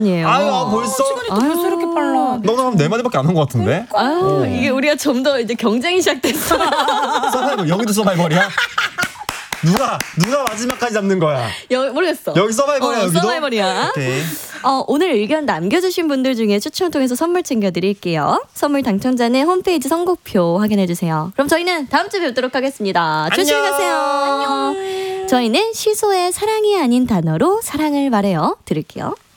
아유, 벌써? 시간이 또 벌써 이렇게 빨라. 너는 한 4마디밖에 안 한 것 같은데? 이게 우리가 좀 더 이제 경쟁이 시작됐어. 서바이벌, 여기도 서바이벌이야? 누가 마지막까지 잡는 거야? 모르겠어. 여기 서바이벌이야, 여기도? 서바이벌이야. 오케이. 오늘 의견 남겨주신 분들 중에 추첨을 통해서 선물 챙겨드릴게요. 선물 당첨자는 홈페이지 선곡표 확인해주세요. 그럼 저희는 다음 주에 뵙도록 하겠습니다. 조심히 가세요. 안녕. 저희는 시소의 사랑이 아닌 단어로 사랑을 말해요. 들을게요.